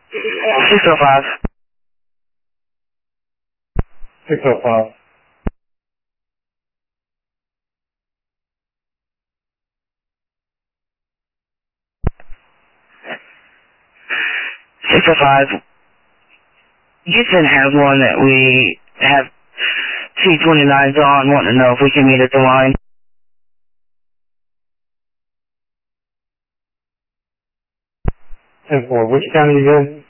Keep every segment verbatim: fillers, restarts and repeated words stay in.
six oh five. six oh five. six oh five. Houston has one that we have T twenty-nines on, wanting to know if we can meet at the line. ten four, which county you in?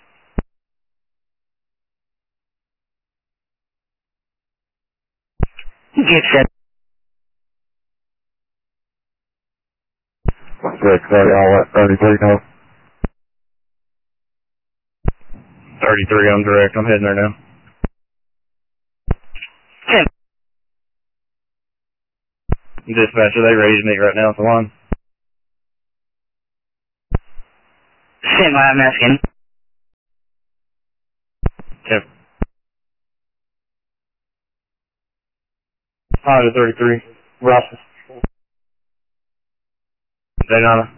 Gibson. Good, sorry, I'll let thirty-three know. thirty-three, I'm direct, I'm heading there now. ten. Dispatcher, they ready to meet right now at the line. Stand by, I'm asking. ten. five to thirty-three. Ross. Daytona.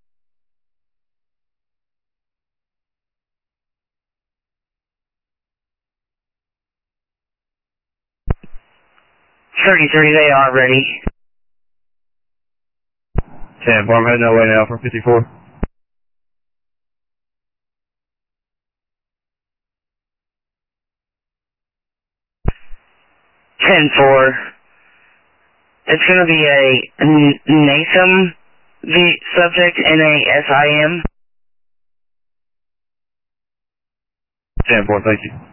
thirty-three, they are ready. ten four, I'm heading that way now for fifty-four. ten four. It's going to be a N- NASM the subject, N A S I M. ten four, thank you.